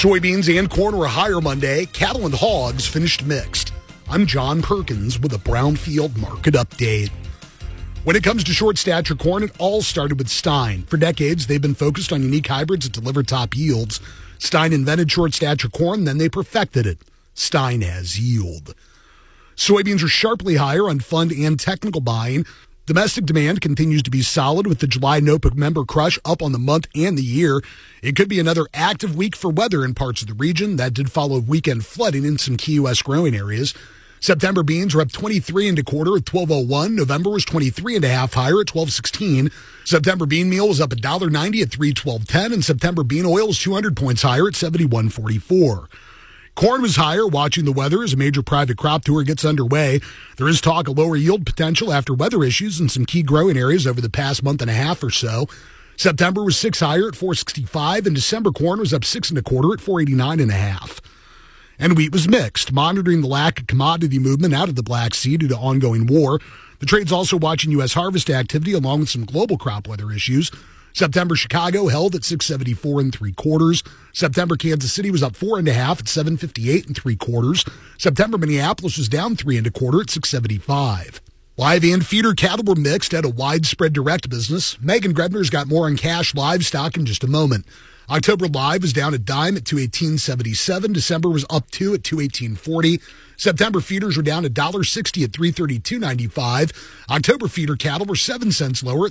Soybeans and corn were higher Monday. Cattle and hogs finished mixed. I'm John Perkins with a Brownfield market update. When it comes to short stature corn, it all started with Stein. For decades, they've been focused on unique hybrids that deliver top yields. Stein invented short stature corn, then they perfected it. Stein has yield. Soybeans are sharply higher on fund and technical buying. Domestic demand continues to be solid with the July NOPA member crush up on the month and the year. It could be another active week for weather in parts of the region. That did follow weekend flooding in some key U.S. growing areas. September beans were up 23 and a quarter at $12.01. November was 23 and a half higher at $12.16. September bean meal was up $1.90 at $3.12.10, and September bean oil was 200 points higher at $71.44. Corn was higher, watching the weather as a major private crop tour gets underway. There is talk of lower yield potential after weather issues in some key growing areas over the past month and a half or so. September was 6 higher at $4.65, and December corn was up 6 and a quarter at $4.89 and a half. And wheat was mixed, monitoring the lack of commodity movement out of the Black Sea due to ongoing war. The trade's also watching U.S. harvest activity along with some global crop weather issues. September Chicago held at 674 and 3/4. September Kansas City was up 4 and a half at 758 and 3/4. September Minneapolis was down 3 and a quarter at 675. Live and feeder cattle were mixed at a widespread direct business. Megan Grebner's got more on cash livestock in just a moment. October live was down a dime at $218.77. December was up 2 at $218.40. September feeders were down $1.60 at $332.95. October feeder cattle were 7 cents lower at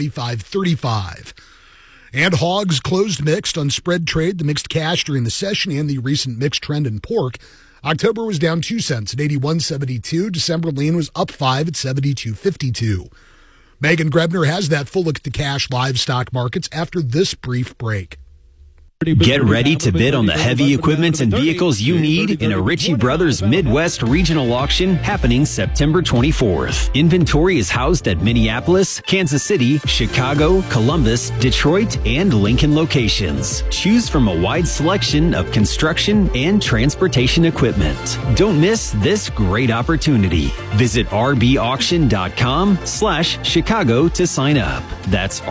$325.35. And hogs closed mixed on spread trade, the mixed cash during the session, and the recent mixed trend in pork. October was down 2 cents at $81.72. December lean was up 5 at $72.52. Megan Grebner has that full look at the cash livestock markets after this brief break. Get ready to bid on the heavy equipment and vehicles you need in a Ritchie Brothers Midwest Regional Auction happening September 24th. Inventory is housed at Minneapolis, Kansas City, Chicago, Columbus, Detroit, and Lincoln locations. Choose from a wide selection of construction and transportation equipment. Don't miss this great opportunity. Visit rbauction.com/Chicago to sign up. That's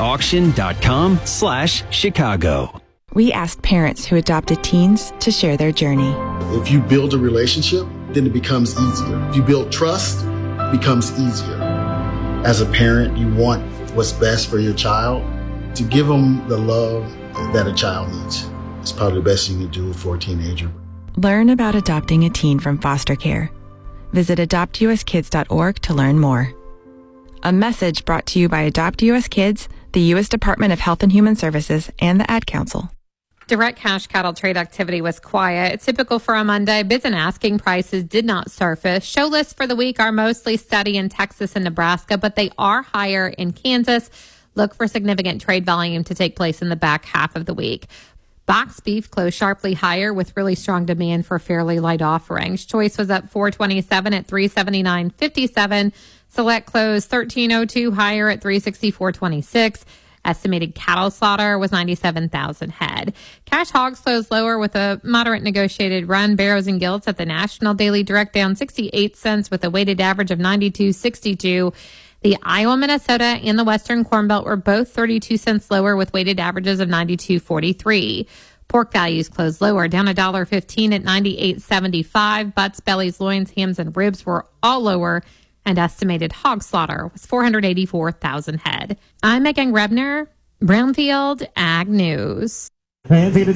rbauction.com/Chicago. We asked parents who adopted teens to share their journey. If you build a relationship, then it becomes easier. If you build trust, it becomes easier. As a parent, you want what's best for your child. To give them the love that a child needs. It's probably the best you can do for a teenager. Learn about adopting a teen from foster care. Visit adoptuskids.org to learn more. A message brought to you by Adopt US Kids, the U.S. Department of Health and Human Services, and the Ad Council. Direct cash cattle trade activity was quiet. Typical for a Monday, bids and asking prices did not surface. Show lists for the week are mostly steady in Texas and Nebraska, but they are higher in Kansas. Look for significant trade volume to take place in the back half of the week. Box beef closed sharply higher with really strong demand for fairly light offerings. Choice was up $4.27 at $379.57. Select closed $13.02 higher at $364.26. Estimated cattle slaughter was 97,000 head. Cash hogs closed lower with a moderate negotiated run. Barrows and Gilts at the National Daily Direct down 68 cents with a weighted average of 92.62. The Iowa, Minnesota, and the Western Corn Belt were both 32 cents lower with weighted averages of 92.43. Pork values closed lower, down $1.15 at 98.75. Butts, bellies, loins, hams, and ribs were all lower, and estimated hog slaughter was 484,000 head. I'm Megan Grebner, Brownfield Ag News. Have you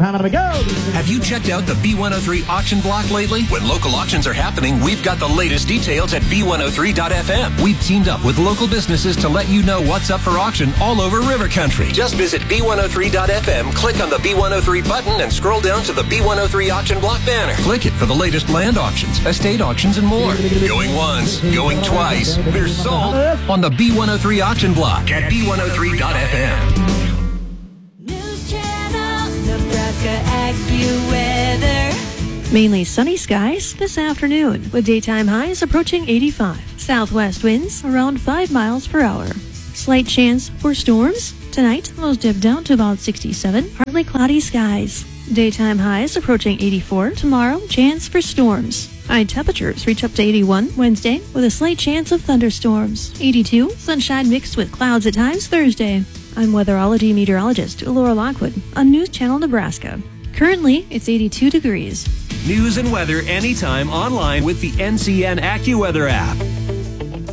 checked out the B103 auction block lately? When local auctions are happening, we've got the latest details at B103.fm. We've teamed up with local businesses to let you know what's up for auction all over River Country. Just visit B103.fm, click on the B103 button, and scroll down to the B103 auction block banner. Click it for the latest land auctions, estate auctions, and more. Going once, going twice. We're sold on the B103 auction block at B103.fm. Mainly sunny skies this afternoon with daytime highs approaching 85. Southwest winds around 5 miles per hour. Slight chance for storms. Tonight, lows dip down to about 67. Partly cloudy skies. Daytime highs approaching 84. Tomorrow, chance for storms. High temperatures reach up to 81 Wednesday with a slight chance of thunderstorms. 82, sunshine mixed with clouds at times Thursday. I'm weatherology meteorologist Laura Lockwood on News Channel Nebraska. Currently, it's 82 degrees. News and weather anytime online with the NCN AccuWeather app.